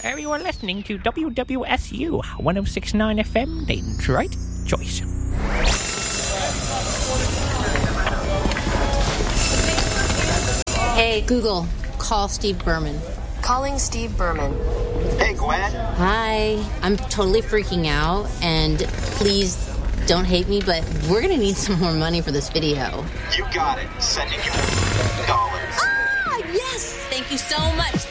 You are listening to WWSU 106.9 FM, Detroit Choice. Hey, Google, call Steve Berman. Calling Steve Berman. Hey, Gwen. Hi. I'm totally freaking out, and please don't hate me, but we're going to need some more money for this video. You got it. Sending you $. Ah, yes! Thank you so much.